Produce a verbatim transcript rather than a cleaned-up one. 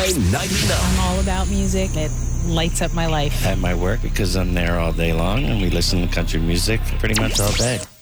ninety-nine. I'm all about music. It lights up my life. At my work, because I'm there all day long and we listen to country music pretty much all day.